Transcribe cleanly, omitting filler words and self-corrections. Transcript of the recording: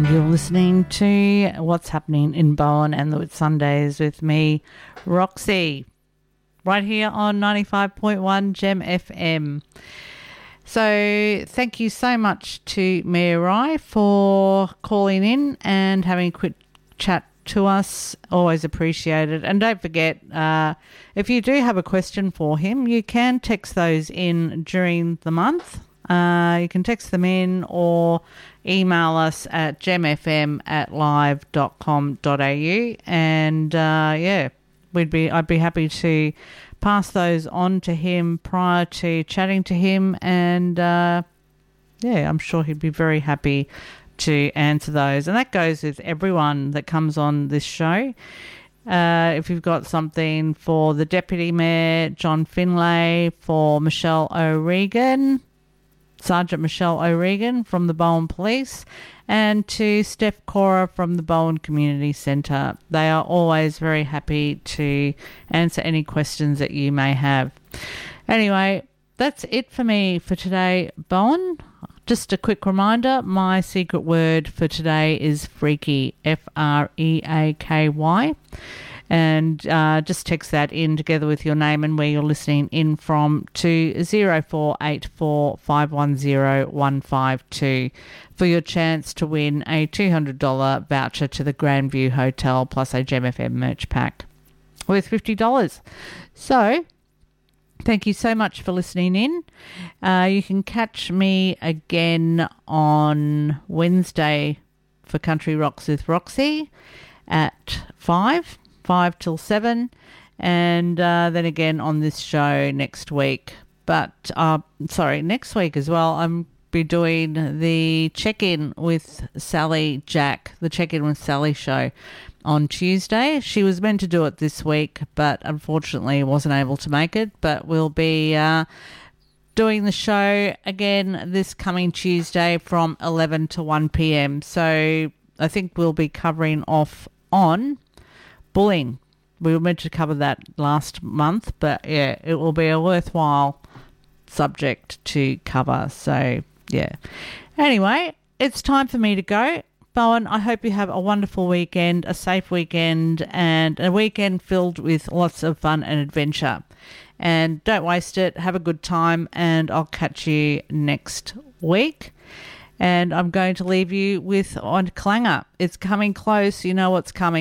And you're listening to What's Happening in Bowen and the Whitsundays with me, Roxy, right here on 95.1 Gem FM. So thank you so much to Mia Rai for calling in and having a quick chat to us. Always appreciated. And don't forget, if you do have a question for him, you can text those in during the month. You can text them in or email us at gemfm@live.com.au, and I'd be happy to pass those on to him prior to chatting to him, and I'm sure he'd be very happy to answer those. And that goes with everyone that comes on this show. If you've got something for the Deputy Mayor, John Finlay, for Michelle O'Regan, Sergeant Michelle O'Regan from the Bowen Police, and to Steph Cora from the Bowen Community Centre. They are always very happy to answer any questions that you may have. Anyway, that's it for me for today, Bowen. Just a quick reminder, my secret word for today is freaky, Freaky. And just text that in together with your name and where you're listening in from to 0484 510 152 for your chance to win a $200 voucher to the Grandview Hotel plus a Gem FM merch pack worth $50. So thank you so much for listening in. You can catch me again on Wednesday for Country Rocks with Roxy at 5 till 7, and then again on this show next week. But next week as well, I'm be doing the check-in with Sally Jack, the check-in with Sally show on Tuesday. She was meant to do it this week, but unfortunately wasn't able to make it. But we'll be doing the show again this coming Tuesday from 11 to 1 p.m. So I think we'll be covering off on bullying. We were meant to cover that last month, but yeah, it will be a worthwhile subject to cover. So yeah. Anyway, it's time for me to go. Bowen, I hope you have a wonderful weekend, a safe weekend, and a weekend filled with lots of fun and adventure. And don't waste it. Have a good time, and I'll catch you next week. And I'm going to leave you with on clanger. It's coming close. You know what's coming.